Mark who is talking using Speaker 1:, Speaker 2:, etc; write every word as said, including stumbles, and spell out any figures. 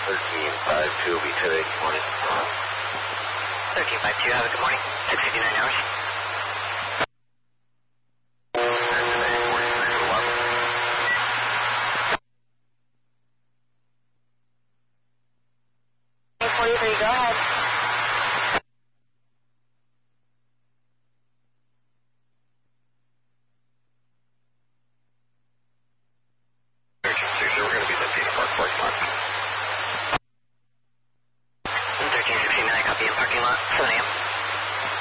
Speaker 1: thirteen five two will be two eight twenty.
Speaker 2: thirteen five two, have a good morning. six fifty-nine hours.
Speaker 3: forty-three, go ahead.